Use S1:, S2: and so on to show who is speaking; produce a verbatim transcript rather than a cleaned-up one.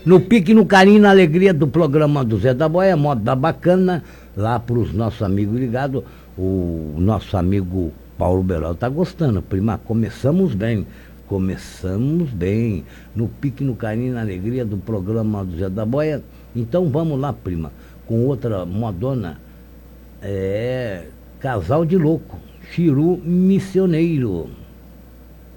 S1: no pique, no carinho, na alegria do programa do Zé da Boia, moda bacana, lá para os nossos amigos ligados. O nosso amigo Paulo Berol tá gostando, prima, começamos bem, começamos bem, no pique, no carinho, na alegria do programa do Zé da Boia. Então vamos lá, prima, com outra modona, é Casal de Louco, Chiru Missioneiro.